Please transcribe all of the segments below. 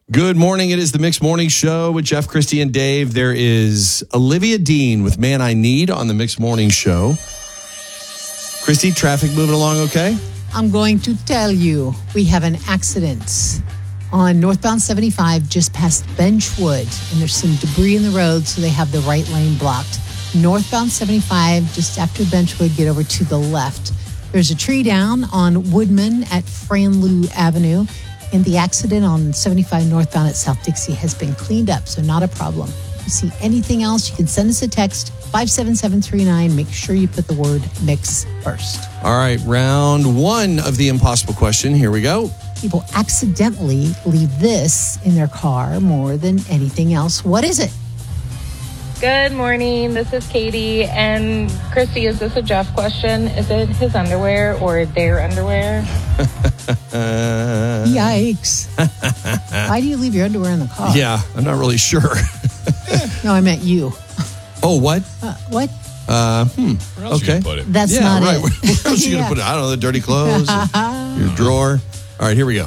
Good morning. It is the Mixed Morning Show with Jeff, Christy, and Dave. There is Olivia Dean with Man I Need on the Mixed Morning Show. Christy, traffic moving along okay? I'm going to tell you, we have an accident on northbound 75 just past Benchwood, and there's some debris in the road, so they have the right lane blocked. Northbound 75, just after Benchwood, get over to the left. There's a tree down on Woodman at Franlew Avenue, and the accident on 75 northbound at South Dixie has been cleaned up, so not a problem. If you see anything else, you can send us a text, 57739. Make sure you put the word mix first. All right, round one of the impossible question. Here we go. People accidentally leave this in their car more than anything else. What is it? Good morning. This is Katie. And Christy, is this a Jeff question? Is it his underwear or their underwear? Yikes. Why do you leave your underwear in the car? Yeah, I'm not really sure. No, I meant you. Oh, what? What? Where else you Okay. gonna put it? That's Yeah, not right. it. Where else are you going to put it? I don't know, the dirty clothes, your drawer. All right, here we go.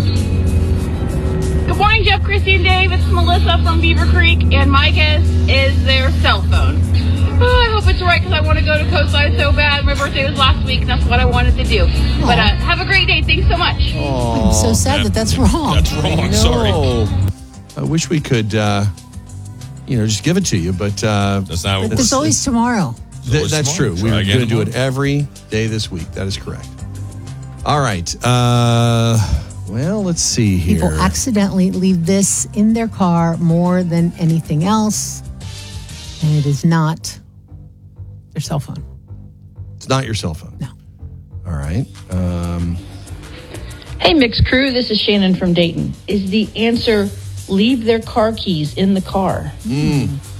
Good morning, Jeff, Christy, and Dave. It's Melissa from Beaver Creek, and my guess is their cell phone. Oh, I hope it's right because I want to go to Coastline so bad. My birthday was last week, and that's what I wanted to do. But have a great day. Thanks so much. I'm so sad that's wrong. That's wrong. Sorry. I wish we could, just give it to you, but That's not what There's always tomorrow. always that's true. tomorrow. We're Try going to again do it tomorrow. every day this week. That is correct. All right. Well, let's see here. People accidentally leave this in their car more than anything else, and it is not their cell phone. It's not your cell phone. No. All right. Hey, Mixed Crew, this is Shannon from Dayton. Is the answer leave their car keys in the car?